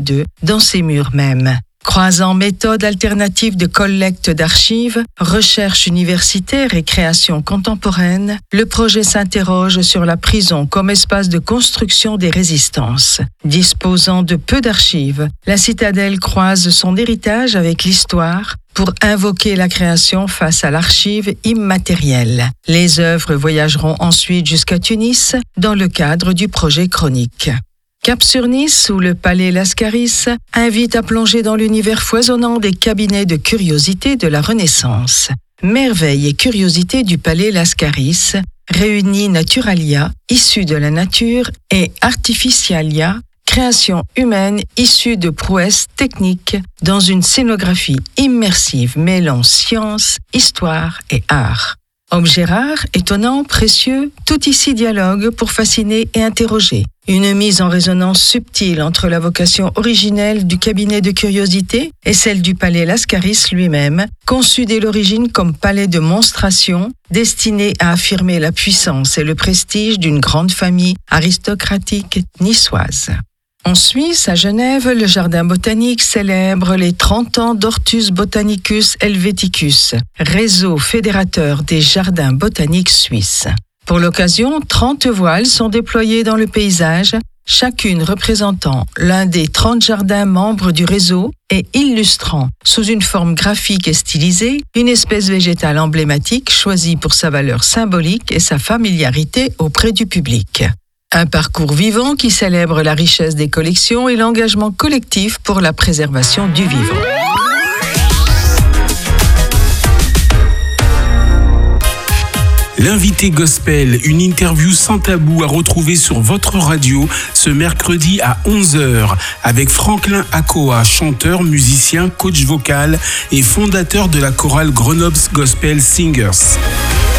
2022 dans ces murs mêmes. Croisant méthodes alternatives de collecte d'archives, recherche universitaire et création contemporaine, le projet s'interroge sur la prison comme espace de construction des résistances. Disposant de peu d'archives, la citadelle croise son héritage avec l'histoire pour invoquer la création face à l'archive immatérielle. Les œuvres voyageront ensuite jusqu'à Tunis dans le cadre du projet Chronique. Cap-sur-Nice, où le palais Lascaris invite à plonger dans l'univers foisonnant des cabinets de curiosités de la Renaissance. Merveilles et curiosités du palais Lascaris réunit Naturalia, issue de la nature, et Artificialia, création humaine issue de prouesses techniques dans une scénographie immersive mêlant science, histoire et art. Objets rares, étonnants, précieux, tout ici dialogue pour fasciner et interroger. Une mise en résonance subtile entre la vocation originelle du cabinet de curiosité et celle du palais Lascaris lui-même, conçu dès l'origine comme palais de monstration, destiné à affirmer la puissance et le prestige d'une grande famille aristocratique niçoise. En Suisse, à Genève, le jardin botanique célèbre les 30 ans d'Hortus Botanicus Helveticus, réseau fédérateur des jardins botaniques suisses. Pour l'occasion, 30 voiles sont déployées dans le paysage, chacune représentant l'un des 30 jardins membres du réseau et illustrant, sous une forme graphique et stylisée, une espèce végétale emblématique choisie pour sa valeur symbolique et sa familiarité auprès du public. Un parcours vivant qui célèbre la richesse des collections et l'engagement collectif pour la préservation du vivant. L'invité gospel, une interview sans tabou à retrouver sur votre radio ce mercredi à 11h avec Franklin Akoa, chanteur, musicien, coach vocal et fondateur de la chorale Grenoble Gospel Singers.